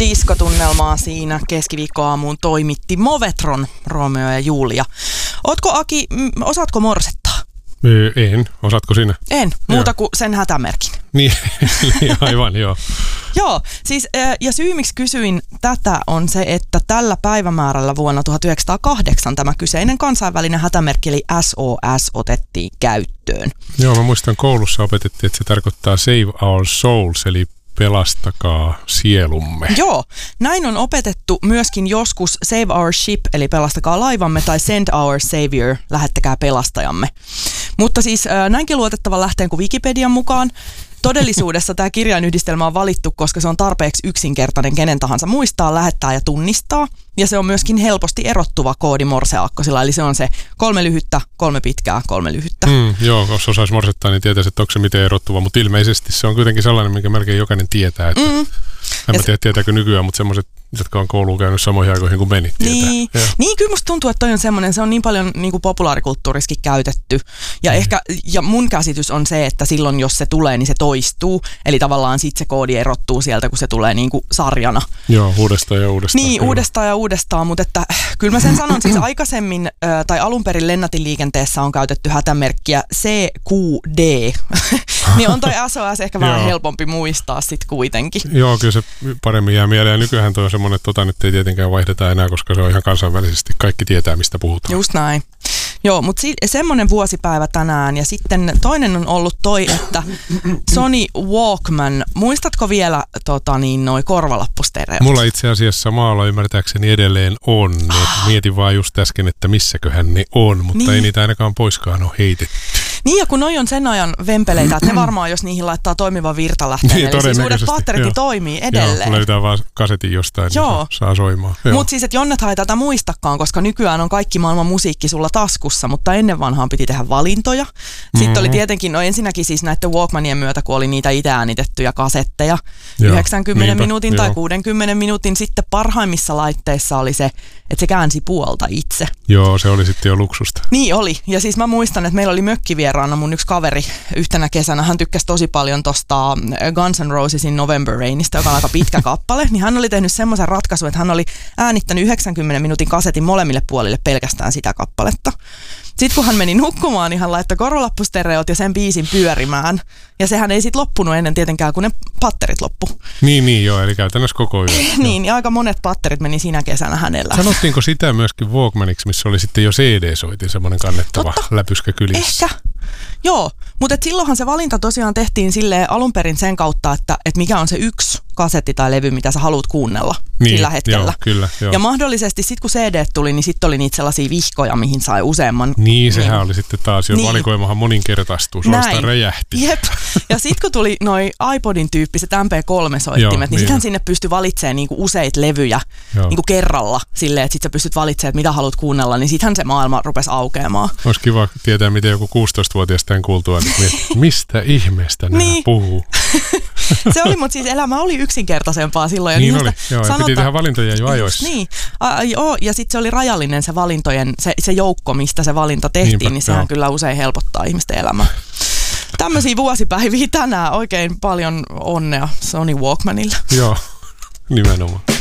diskotunnelmaa siinä keskiviikkoaamuun toimitti Movetron, Romeo ja Julia. Ootko Aki, osaatko morsettaa? En. Osaatko sinä? En, muuta kuin sen hätämerkin. Niin, aivan, joo. Joo, siis ja syy miksi kysyin tätä on se, että tällä päivämäärällä vuonna 1908 tämä kyseinen kansainvälinen hätämerkki eli SOS otettiin käyttöön. Joo, mä muistan koulussa opetettiin, että se tarkoittaa Save Our Souls, eli pelastakaa sielumme. Joo, näin on opetettu myöskin joskus Save Our Ship, eli pelastakaa laivamme, tai Send Our Savior, lähettäkää pelastajamme. Mutta siis näinkin luotettavan lähteen kuin Wikipedian mukaan. Todellisuudessa tämä kirjainyhdistelmä on valittu, koska se on tarpeeksi yksinkertainen kenen tahansa muistaa, lähettää ja tunnistaa. Ja se on myöskin helposti erottuva koodi morseaakkosilla, eli se on se 3 lyhyttä, 3 pitkää, 3 lyhyttä. Joo, jos osaisi morsettaa, niin tietäisi, että onko se miten erottuva, mutta ilmeisesti se on kuitenkin sellainen, minkä melkein jokainen tietää. Että en mä tiedä, tietääkö nykyään, mutta semmoiset, jotka on kouluun käynyt samoihin aikoihin kuin menit, tietää. Niin, kyllä musta tuntuu, että toi on semmoinen, se on niin paljon niin kuin populaarikulttuuriskin käytetty. Ja ehkä, ja mun käsitys on se, että silloin jos se tulee, niin se toistuu. Eli tavallaan sit se koodi erottuu sieltä, kun se tulee niin kuin sarjana. Joo, uudestaan ja uudestaan. Niin, uudestaan ja uudestaan, mutta että kyllä mä sen sanon, siis aikaisemmin tai alun perin lennätinliikenteessä on käytetty hätämerkkiä CQD. Niin on toi SOS ehkä vähän helpompi muistaa sit kuitenkin. Joo, kyllä se paremmin jää mieleen. Nykyään toi on semmoinen, että nyt ei tietenkään vaihdeta enää, koska se on ihan kansainvälisesti. Kaikki tietää, mistä puhutaan. Just näin. Joo, mutta semmoinen vuosipäivä tänään. Ja sitten toinen on ollut toi, että Sony Walkman. Muistatko vielä noi korvalappustereot? Mulla itse asiassa maalla ymmärtääkseni edelleen on. Mietin vaan just äsken, että missäköhän ne on, mutta ei niitä ainakaan poiskaan ole heitetty. Niin, ja kun noi on sen ajan vempeleitä, että ne varmaan, jos niihin laittaa toimiva virtalähteen, niin, eli siis uudet patterit toimii edelleen. Joo, löytää vaan kasetin jostain, niin saa soimaan. Mutta siis, että Jonnet ei tätä muistakaan, koska nykyään on kaikki maailman musiikki sulla taskussa, mutta ennen vanhaan piti tehdä valintoja. Sitten oli tietenkin, ensinnäkin siis näiden Walkmanien myötä, kun oli niitä itse äänitettyjä kasetteja, 90 minuutin tai 60 minuutin, sitten parhaimmissa laitteissa oli se, että se käänsi puolta itse. Joo, se oli sitten jo luksusta. Niin oli, ja siis mä muistan, että meillä oli mökkivieraana mun yksi kaveri yhtenä kesänä, hän tykkäsi tosi paljon tosta Guns N' Rosesin November Rainista, joka on aika pitkä kappale, niin hän oli tehnyt semmoisen ratkaisun, että hän oli äänittänyt 90 minuutin kasetin molemmille puolille pelkästään sitä kappaletta. Sitten kun hän meni nukkumaan, niin hän laittoi korvalappustereot ja sen biisin pyörimään. Ja sehän ei sitten loppunut ennen tietenkään, kun ne patterit loppu. Niin joo, eli käytännössä koko yö. Niin, ja aika monet patterit meni sinä kesänä hänellä. Sanottiinko sitä myöskin Walkmaniksi, missä oli sitten jo CD-soitin, semmoinen kannettava läpyskä kylissä? Ehkä. Joo, mutta silloinhan se valinta tosiaan tehtiin silleen alun perin sen kautta, että mikä on se yksi kasetti tai levy, mitä sä haluat kuunnella sillä hetkellä. Joo, kyllä, joo. Ja mahdollisesti sitten kun CD tuli, niin sitten oli niitä sellaisia vihkoja, mihin sai useamman. Niin, sehän oli sitten taas jo valikoimahan moninkertaistuu, suorastaan räjähti. Jep. Ja sitten kun tuli noi iPodin tyyppiset MP3-soittimet, niin sittenhän sinne pystyi valitsemaan niinku useita levyjä niinku kerralla silleen, että sit sä pystyt valitsemaan, että mitä haluat kuunnella, niin sittenhän se maailma rupesi aukeamaan. Olisi kiva tietää, miten joku 16-vuotias tämän kuultua, että mistä ihmeestä nämä puhuu. Se oli, mutta siis elämä oli yksinkertaisempaa silloin. Ja niin oli, joo, ja piti tehdä valintoja jo ajoissa. Niin, ja sitten se oli rajallinen se valintojen, se joukko, mistä se valinta tehtiin, niin sehän kyllä usein helpottaa ihmisten elämää. Tämmöisiä vuosipäiviä tänään, oikein paljon onnea Sony Walkmanille. Joo, nimenomaan.